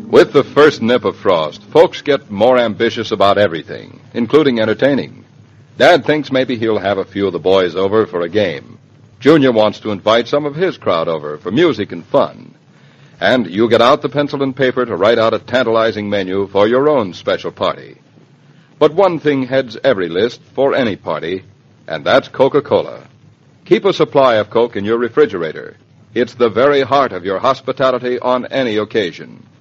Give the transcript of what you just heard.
With the first nip of frost, folks get more ambitious about everything, including entertaining. Dad thinks maybe he'll have a few of the boys over for a game. Junior wants to invite some of his crowd over for music and fun. And you get out the pencil and paper to write out a tantalizing menu for your own special party. But one thing heads every list for any party, and that's Coca-Cola. Keep a supply of Coke in your refrigerator. It's the very heart of your hospitality on any occasion.